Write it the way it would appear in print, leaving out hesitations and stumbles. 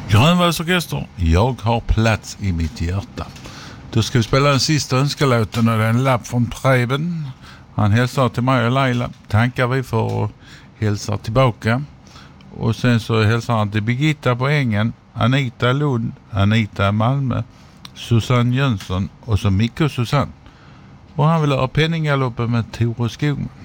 Grönvallsorkester, jag har plats i mitt hjärta. Då ska vi spela den sista önskelåten och det är en lapp från Preben. Han hälsar till mig och Laila. Tankar vi för att hälsa tillbaka. Och sen så hälsar han till Birgitta på Ängen, Anita Lund, Anita Malmö, Susanne Jönsson och så Micke och Susanne. Och han vill ha Penninggaloppen med Tore Skogman.